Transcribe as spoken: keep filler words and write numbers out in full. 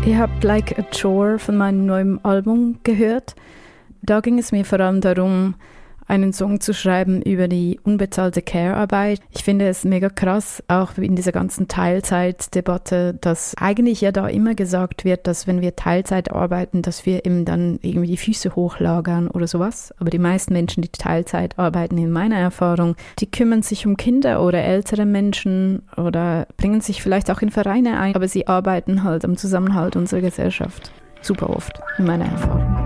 Ihr habt Like a Chore von meinem neuen Album gehört. Da ging es mir vor allem darum, einen Song zu schreiben über die unbezahlte Care-Arbeit. Ich finde es mega krass, auch in dieser ganzen Teilzeitdebatte, dass eigentlich ja da immer gesagt wird, dass wenn wir Teilzeit arbeiten, dass wir eben dann irgendwie die Füße hochlagern oder sowas. Aber die meisten Menschen, die Teilzeit arbeiten, in meiner Erfahrung, die kümmern sich um Kinder oder ältere Menschen oder bringen sich vielleicht auch in Vereine ein, aber sie arbeiten halt am Zusammenhalt unserer Gesellschaft. Super oft, in meiner Erfahrung.